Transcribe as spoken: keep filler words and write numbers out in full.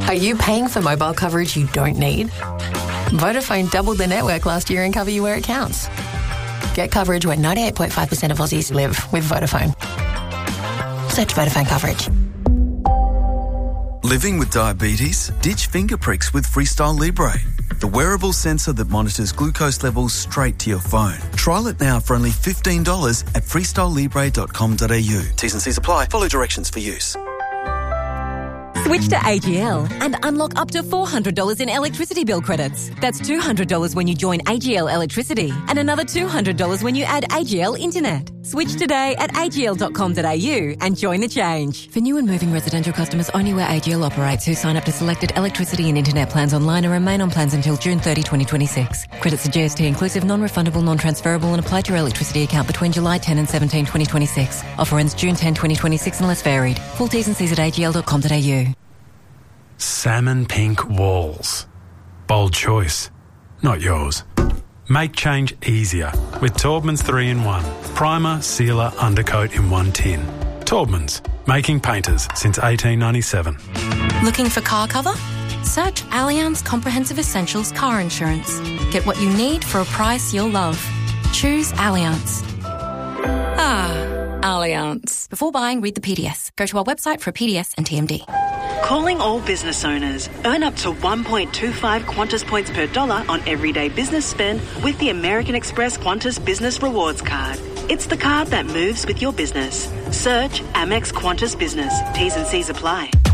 Are you paying for mobile coverage you don't need? Vodafone doubled their network last year and cover you where it counts. Get coverage where ninety-eight point five percent of Aussies live with Vodafone. Search Vodafone coverage. Living with diabetes? Ditch finger pricks with Freestyle Libre, the wearable sensor that monitors glucose levels straight to your phone. Trial it now for only fifteen dollars at freestyle libre dot com dot a u. T's and C's apply. Follow directions for use. Switch to A G L and unlock up to four hundred dollars in electricity bill credits. That's two hundred dollars when you join A G L Electricity and another two hundred dollars when you add A G L Internet. Switch today at a g l dot com dot a u and join the change. For new and moving residential customers only where A G L operates who sign up to selected electricity and internet plans online and remain on plans until June thirtieth, twenty twenty-six. Credits are G S T inclusive, non-refundable, non-transferable and apply to your electricity account between July tenth and seventeenth, twenty twenty-six. Offer ends June tenth, twenty twenty-six unless varied. Full T's and C's at a g l dot com dot a u. Salmon pink walls. Bold choice. Not yours. Make change easier with Taubman's three in one. Primer, sealer, undercoat in one tin. Taubman's. Making painters since eighteen ninety-seven. Looking for car cover? Search Allianz Comprehensive Essentials Car Insurance. Get what you need for a price you'll love. Choose Allianz. Ah, Allianz. Before buying, read the P D S. Go to our website for a P D S and T M D. Calling all business owners. Earn up to one point two five Qantas points per dollar on everyday business spend with the American Express Qantas Business Rewards Card. It's the card that moves with your business. Search Amex Qantas Business. T's and C's apply.